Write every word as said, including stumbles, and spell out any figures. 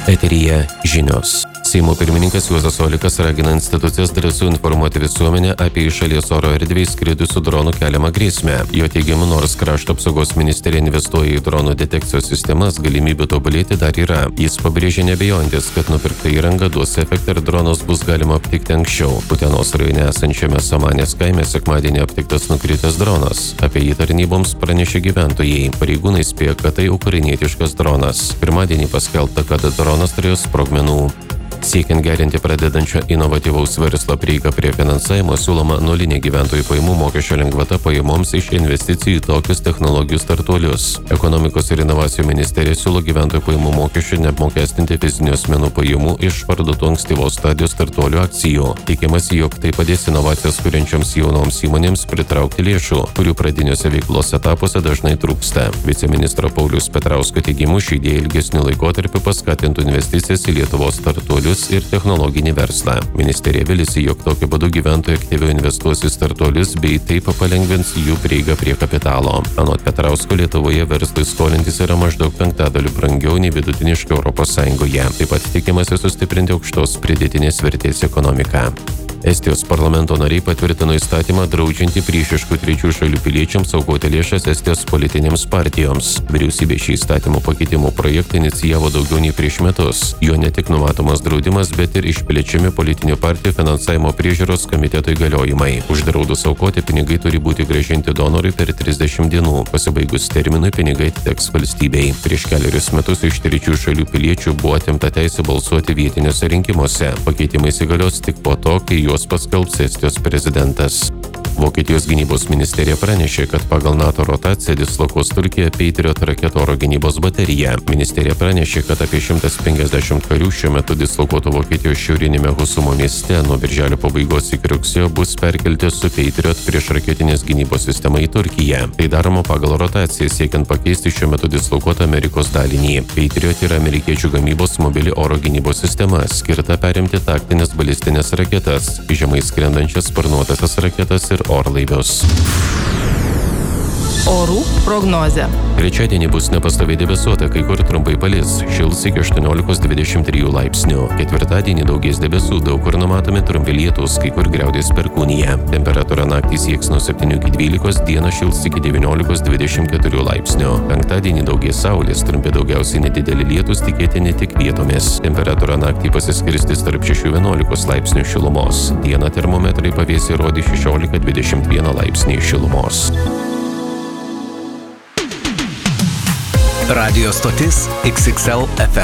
Eteryje žinios. Seimo pirmininkas Juozas Olekas ragina institucijas drąsiau informuoti visuomenę apie iš šalies oro erdvėje skridusių dronų keliamą grėsmę. Jo teigimu, nors krašto apsaugos ministerija investuoja į dronų detekcijos sistemas, galimybių tobulėti dar yra. Jis pabrėžė nebejojantis, kad nupirkta įranga duos efektą ir dronus bus galima aptikti anksčiau. Utenos rajone esančiame Samanės kaime sekmadienį aptiktas nukritęs dronas. Apie jį tarnyboms pranešė gyventojai. Pareigūnai spėjo, kad tai ukrainietiškas dronas. Pirmadienį paskelbta, kad dronas turėjo sprogmenų. Siekiant gerinti pradedančio inovatyvaus verslo prieigą prie finansavimo, siūloma nulinė gyventojų pajamų mokesčio lengvata pajamoms iš investicijų į tokius technologijų startuolius. Ekonomikos ir inovacijų ministerija siūlo gyventojų pajamų mokesčių neapmokestinti fizinių asmenų pajamų iš parduotų ankstyvos stadijos startuolių akcijų. Tikimasi, jog tai padės inovacijas kuriančioms jaunoms įmonėms pritraukti lėšų, kurių pradiniuose veiklos etapuose dažnai trūksta. Viceministro Pauliaus Petrausko teigimu, ši idėja ilgesniu laikotarpiu paskatintų investicijas į Lietuvos startuolius ir technologinį verslą. Ministerija vilisi, jog tokiu būdu gyventojai aktyviau investuos į startuolius bei taip palengvins jų prieigą prie kapitalo. Anot Petrausko, Lietuvoje verslui skolintis yra maždaug penktadaliu brangiau nei vidutiniškai Europos Sąjungoje. Taip pat tikimasi sustiprinti aukštos pridėtinės vertės ekonomiką. Estijos parlamento nariai patvirtino įstatymą draudžiantį priešiškų trečių šalių piliečiams aukoti lėšas Estijos politinėms partijoms. Vyriausybė šį įstatymo pakeitimų projektą inicijavo daugiau nei prieš metus. Jo ne tik numatomas draudimas, bet ir išplečiami politinių partijų finansavimo priežiūros komiteto įgaliojimai. Uždraudus aukoti, pinigai turi būti grąžinti donorui per trisdešimt dienų. Pasibaigus terminui, pinigai atiteks valstybei. Prieš keliarius metus iš trečių šalių piliečių buvo atimta teisė balsuoti vietiniuose rinkimuose. Pakeitimai įsigalios tik po to, kai juos paskelbs Estijos prezidentas. Vokietijos gynybos ministerija pranešė, kad pagal NATO rotaciją dislokuos Turkija Patriot raketų oro gynybos bateriją. Ministerija pranešė, kad apie šimtas penkiasdešimt karių šiuo metu dislokuotų Vokietijos šiaurinėme Husumo mieste nuo birželio pabaigos iki rugsėjo bus perkelti su Patriot priešraketinės gynybos sistema į Turkiją. Tai daroma pagal rotaciją, siekiant pakeisti šiuo metu dislokuotą Amerikos dalinį. Patriot yra amerikiečių gamybos mobili oro gynybos sistema, skirta perimti taktinės balistinės raketas, žemai skrendančias sparnuotasias raketas ir orlaivius. Orų prognozė. Trečiadienį bus nepastoviai debesuota, kai kur trumpai palis, šils iki aštuoniolikos dvidešimt trijų laipsnių. Ketvirtadienį daugės debesų, daug kur numatomi trumpi lietūs, kai kur griaudės perkūnija. Temperatūra naktį sieks nuo septynių iki dvylikos, dieną šils iki devyniolikos dvidešimt keturių laipsnių. Penktadienį daugės saulės, trumpi daugiausiai nedideli lietūs, tikėtini tik vietomis. Temperatūra naktį pasiskirstys tarp šešių vienuolikos laipsnių šilumos. Dieną termometrai pavėsį rodys šešiolika dvidešimt vieną laipsnį šilumos. Radio stotis X X L F M.